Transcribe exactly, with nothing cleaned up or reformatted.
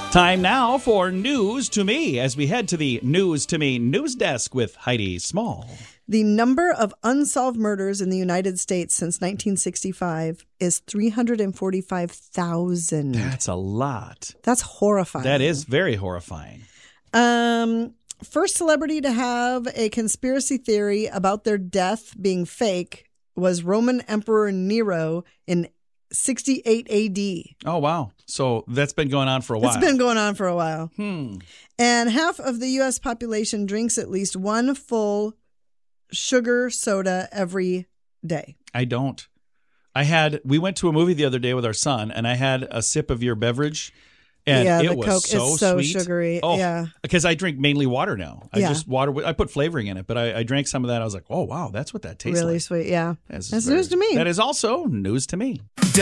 Time now for News to Me as we head to the News to Me news desk with Heidi Small. The number of unsolved murders in the United States since nineteen sixty-five is three hundred forty-five thousand. That's a lot. That's horrifying. That is very horrifying. Um, first celebrity to have a conspiracy theory about their death being fake was Roman Emperor Nero in sixty-eight A D. Oh, wow. So that's been going on for a while. It's been going on for a while. Hmm. And half of the U S population drinks at least one full sugar soda every day. I don't. I had, we went to a movie the other day with our son, and I had a sip of your beverage, and yeah, it the was Coke so is so sweet. sugary. Oh, yeah. Because I drink mainly water now. I Yeah. just water, with- I put flavoring in it, but I, I drank some of that. I was like, oh, wow, that's what that tastes really like. sweet. Yeah. That's That's very- news to me. That is also news to me.